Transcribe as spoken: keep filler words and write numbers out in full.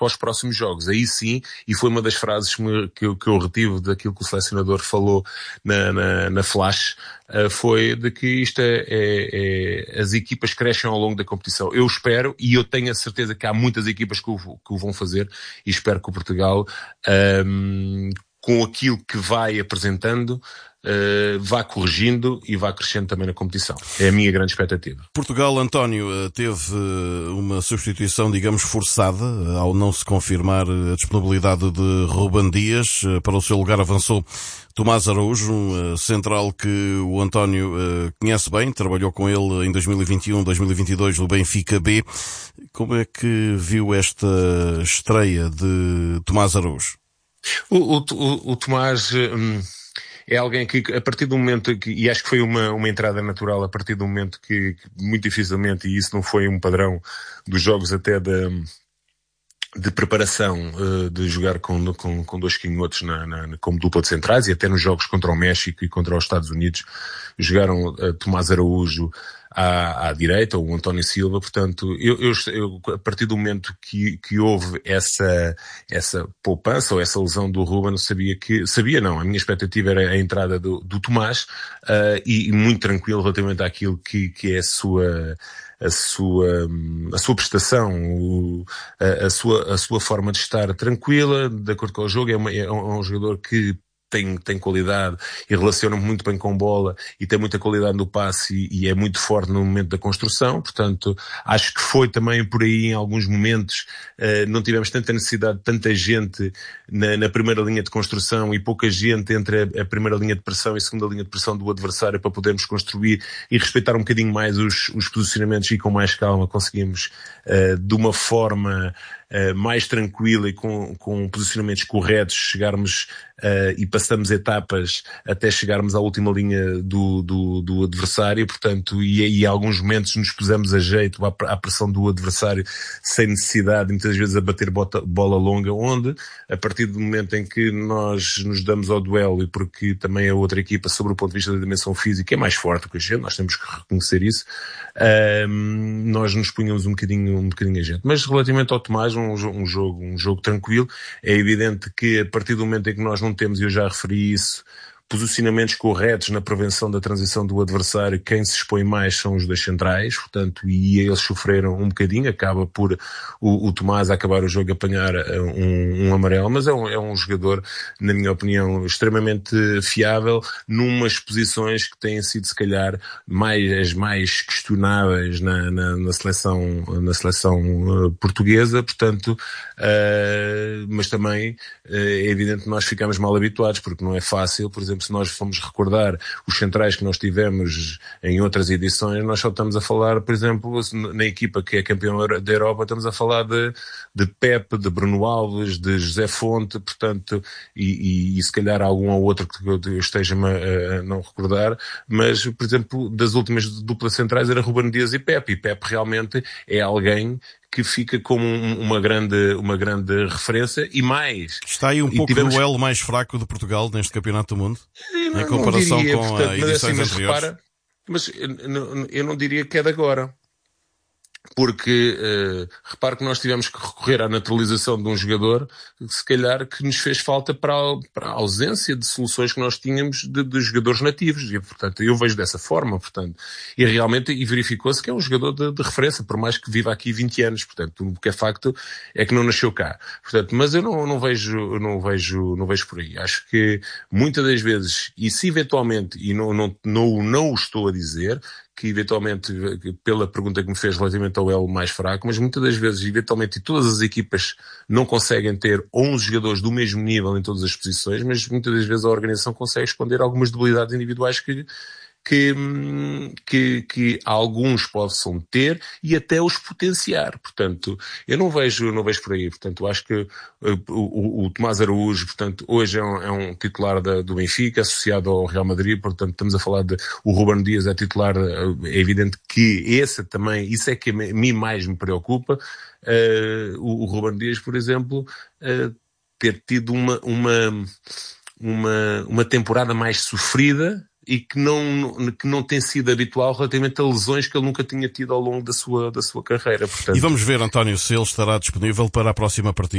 para os próximos jogos. Aí sim, e foi uma das frases que, me, que, eu, que eu retive daquilo que o selecionador falou na, na, na Flash, uh, foi de que isto é, é, é, as equipas crescem ao longo da competição. Eu espero, e eu tenho a certeza que há muitas equipas que o, que o vão fazer, e espero que o Portugal, um, com aquilo que vai apresentando, Uh, vá corrigindo e vá crescendo também na competição. É a minha grande expectativa. Portugal, António, teve uma substituição, digamos, forçada, ao não se confirmar a disponibilidade de Ruben Dias. Para o seu lugar avançou Tomás Araújo, um central que o António conhece bem, trabalhou com ele em dois mil e vinte e um, dois mil e vinte e dois no Benfica B. Como é que viu esta estreia de Tomás Araújo? O, o, o, o Tomás... Hum... É alguém que, a partir do momento que, e acho que foi uma, uma entrada natural, a partir do momento que, que muito dificilmente, e isso não foi um padrão dos jogos até de, de preparação, uh, de jogar com, com, com dois canhotos na, na, como dupla de centrais, e até nos jogos contra o México e contra os Estados Unidos, jogaram uh, Tomás Araújo à, à direita, ou o António Silva. Portanto, eu, eu, eu, a partir do momento que, que houve essa, essa poupança ou essa lesão do Ruben, sabia que, sabia não, a minha expectativa era a entrada do, do Tomás, uh, e, e muito tranquilo relativamente àquilo que, que é a sua, a sua, a sua prestação, o, a, a sua, a sua forma de estar tranquila, de acordo com o jogo. É, uma, é um, é um jogador que tem, tem qualidade e relaciona-me muito bem com bola e tem muita qualidade no passe e, e é muito forte no momento da construção. Portanto, acho que foi também por aí em alguns momentos, uh, não tivemos tanta necessidade de tanta gente na, na primeira linha de construção e pouca gente entre a, a primeira linha de pressão e a segunda linha de pressão do adversário para podermos construir e respeitar um bocadinho mais os, os posicionamentos, e com mais calma conseguimos, uh, de uma forma Uh, mais tranquila e com, com posicionamentos corretos, chegarmos uh, e passamos etapas até chegarmos à última linha do, do, do adversário. Portanto, e aí alguns momentos nos pusemos a jeito à, à pressão do adversário sem necessidade, muitas vezes a bater bota, bola longa, onde a partir do momento em que nós nos damos ao duelo, e porque também a outra equipa, sobre o ponto de vista da dimensão física, é mais forte que a gente, nós temos que reconhecer isso, uh, nós nos punhamos um bocadinho, um bocadinho a gente. Mas relativamente ao Tomás, Um, um jogo, um jogo tranquilo. É evidente que a partir do momento em que nós não temos, e eu já referi isso, posicionamentos corretos na prevenção da transição do adversário, quem se expõe mais são os dois centrais, portanto, e eles sofreram um bocadinho, acaba por o, o Tomás a acabar o jogo a apanhar um, um amarelo, mas é um, é um jogador, na minha opinião, extremamente fiável, numas posições que têm sido, se calhar, mais, as mais questionáveis na, na, na seleção, na seleção uh, portuguesa. Portanto, uh, mas também uh, é evidente que nós ficamos mal habituados, porque não é fácil. Por exemplo, se nós formos recordar os centrais que nós tivemos em outras edições, nós só estamos a falar, por exemplo, na equipa que é campeão da Europa, estamos a falar de, de Pepe, de Bruno Alves, de José Fonte, portanto, e, e, e se calhar algum ou outro que eu esteja-me a, a não recordar, mas, por exemplo, das últimas duplas centrais era Ruben Dias e Pepe, e Pepe realmente é alguém que fica como uma grande, uma grande referência. E mais... Está aí um pouco tivemos... o elo mais fraco de Portugal neste Campeonato do Mundo, não, em comparação diria, com portanto, a edições mas assim, mas anteriores. Repara, mas eu, eu não diria que é de agora. Porque, uh, repare que nós tivemos que recorrer à naturalização de um jogador, se calhar, que nos fez falta para a, para a ausência de soluções que nós tínhamos de, de jogadores nativos. E, portanto, eu vejo dessa forma, portanto. E realmente, e verificou-se que é um jogador de, de referência, por mais que viva aqui vinte anos. Portanto, o que é facto é que não nasceu cá. Portanto, mas eu não, não vejo, eu não vejo, não vejo por aí. Acho que muitas das vezes, e se eventualmente, e não, não, não, não o estou a dizer, que eventualmente, pela pergunta que me fez relativamente ao elo mais fraco, mas muitas das vezes, eventualmente, e todas as equipas não conseguem ter onze jogadores do mesmo nível em todas as posições, mas muitas das vezes a organização consegue esconder algumas debilidades individuais que que, que, que alguns possam ter e até os potenciar. Portanto, eu não vejo, não vejo por aí. Portanto, acho que o, o, o Tomás Araújo, portanto, hoje é um, é um titular da, do Benfica, associado ao Real Madrid. Portanto, estamos a falar de, o Ruben Dias é titular. É evidente que esse também, isso é que a mim mais me preocupa. Uh, o, o Ruben Dias, por exemplo, uh, ter tido uma, uma, uma, uma temporada mais sofrida e que não, que não tem sido habitual relativamente a lesões que ele nunca tinha tido ao longo da sua, da sua carreira. Portanto... E vamos ver, António, se ele estará disponível para a próxima partida.